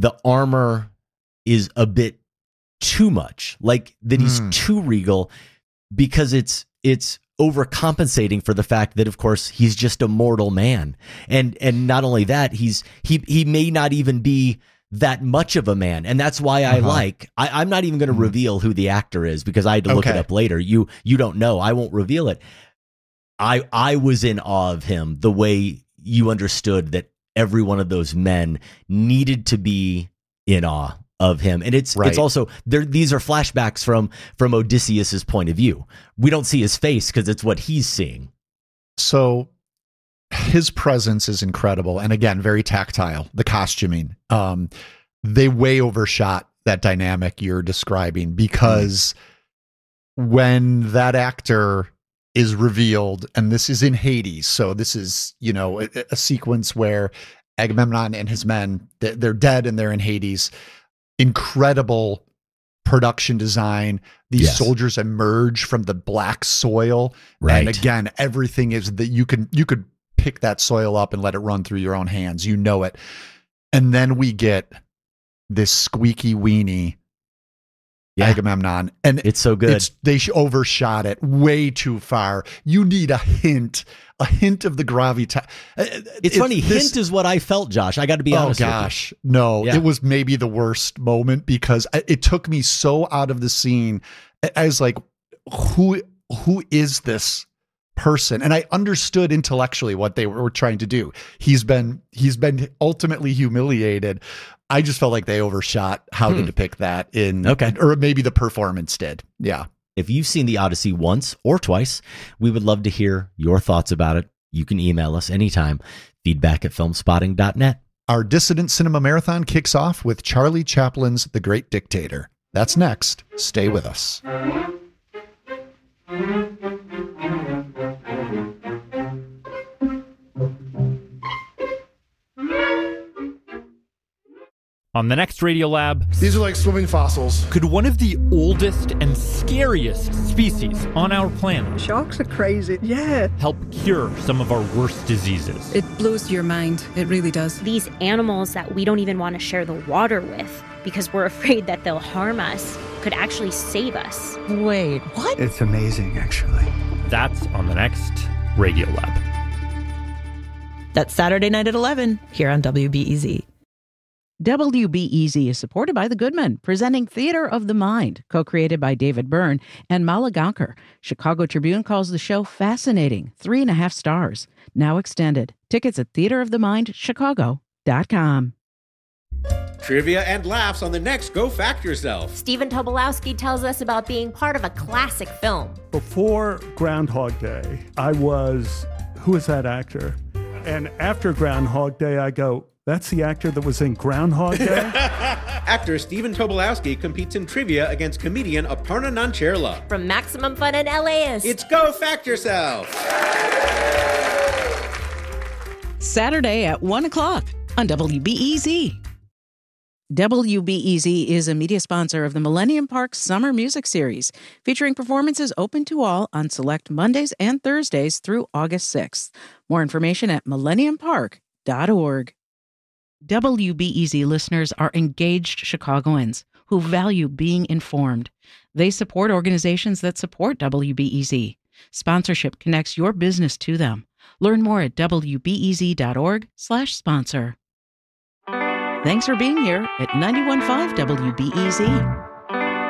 the armor is a bit too much, like that he's too regal, because it's overcompensating for the fact that, of course, he's just a mortal man. And not only that, he may not even be that much of a man. And that's why I'm not even going to reveal who the actor is, because I had to look it up later. You don't know. I won't reveal it. I was in awe of him, the way you understood that every one of those men needed to be in awe of him. And it's also there. These are flashbacks from Odysseus's point of view. We don't see his face because it's what he's seeing. So his presence is incredible. And again, very tactile, the costuming. They way overshot that dynamic you're describing, because when that actor is revealed, and this is in Hades. So this is, a sequence where Agamemnon and his men, they're dead and they're in Hades. Incredible production design. These soldiers emerge from the black soil. Right. And again, everything is that you could pick that soil up and let it run through your own hands. You know it. And then we get this squeaky weenie Agamemnon, and it's so good. They overshot it way too far. You need a hint of the gravitas. It's funny. Hint is what I felt, Josh. I got to be honest. Oh gosh, no! Yeah. It was maybe the worst moment, because it took me so out of the scene. I was like, who is this person? And I understood intellectually what they were trying to do. He's been ultimately humiliated. I just felt like they overshot how to depict that or maybe the performance did. Yeah. If you've seen The Odyssey once or twice, we would love to hear your thoughts about it. You can email us anytime, feedback@filmspotting.net. Our Dissident Cinema Marathon kicks off with Charlie Chaplin's The Great Dictator. That's next. Stay with us. On the next Radiolab, these are like swimming fossils. Could one of the oldest and scariest species on our planet, sharks are crazy, help cure some of our worst diseases? It blows your mind. It really does. These animals that we don't even want to share the water with because we're afraid that they'll harm us could actually save us. Wait, what? It's amazing, actually. That's on the next Radiolab. That's Saturday night at 11 here on WBEZ. WBEZ is supported by The Goodman, presenting Theater of the Mind, co-created by David Byrne and Mala Gaonkar. Chicago Tribune calls the show fascinating, 3.5 stars. Now extended. Tickets at theaterofthemindchicago.com. Trivia and laughs on the next Go Fact Yourself. Stephen Tobolowsky tells us about being part of a classic film. Before Groundhog Day, I was, who is that actor? And after Groundhog Day, I go, that's the actor that was in Groundhog Day? Actor Stephen Tobolowsky competes in trivia against comedian Aparna Nancherla. From Maximum Fun in LAist, it's Go Fact Yourself. Saturday at 1 o'clock on WBEZ. WBEZ is a media sponsor of the Millennium Park Summer Music Series, featuring performances open to all on select Mondays and Thursdays through August 6th. More information at millenniumpark.org. WBEZ listeners are engaged Chicagoans who value being informed. They support organizations that support WBEZ. Sponsorship connects your business to them. Learn more at wbez.org/sponsor. Thanks for being here at 91.5 WBEZ.